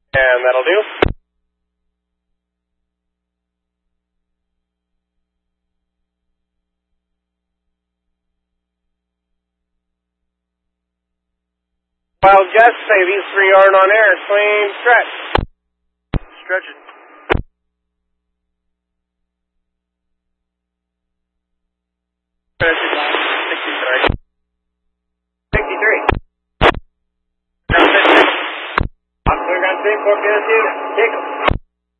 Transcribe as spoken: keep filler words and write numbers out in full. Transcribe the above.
And that'll do. Wild guess, say these three aren't on air. Swing, stretch. Stretch it. sixty-three. sixty-three. I'm clear on three, four, fifty. Take them.